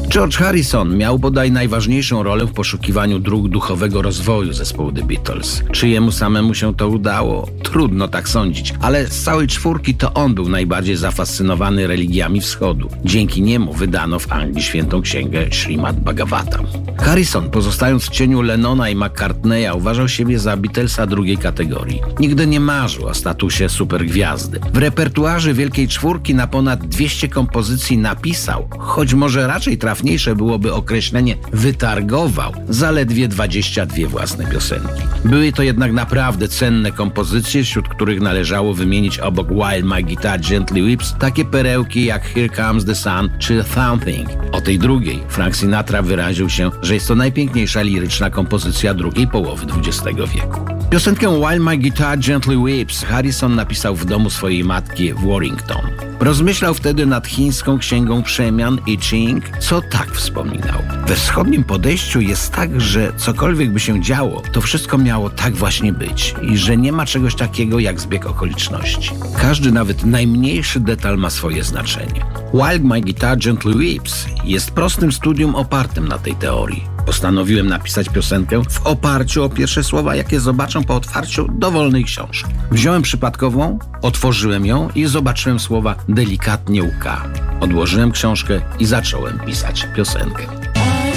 George Harrison miał bodaj najważniejszą rolę w poszukiwaniu dróg duchowego rozwoju zespołu The Beatles. Czy jemu samemu się to udało? Trudno tak sądzić, ale z całej czwórki to on był najbardziej zafascynowany religiami wschodu. Dzięki niemu wydano w Anglii świętą księgę Śrimad Bhagavatam. Harrison, pozostając w cieniu Lennona i McCartneya, uważał siebie za Beatlesa drugiej kategorii. Nigdy nie marzył o statusie supergwiazdy. W repertuarze Wielkiej Czwórki na ponad 200 kompozycji napisał, choć może raczej trafniejsze byłoby określenie wytargował, zaledwie 22 własne piosenki. Były to jednak naprawdę cenne kompozycje, wśród których należało wymienić obok While My Guitar Gently Weeps takie perełki jak Here Comes the Sun czy Something. O tej drugiej Frank Sinatra wyraził się, że jest to najpiękniejsza liryczna kompozycja drugiej połowy XX wieku. Piosenkę While My Guitar Gently Weeps Harrison napisał w domu swojej matki w Warrington. Rozmyślał wtedy nad chińską księgą przemian I Ching, co tak wspominał. We wschodnim podejściu jest tak, że cokolwiek by się działo, to wszystko miało tak właśnie być i że nie ma czegoś takiego jak zbieg okoliczności. Każdy, nawet najmniejszy detal ma swoje znaczenie. While My Guitar Gently Weeps jest prostym studium opartym na tej teorii. Postanowiłem napisać piosenkę w oparciu o pierwsze słowa, jakie zobaczę po otwarciu dowolnej książki. Wziąłem przypadkową, otworzyłem ją i zobaczyłem słowa delikatnie łka. Odłożyłem książkę i zacząłem pisać piosenkę.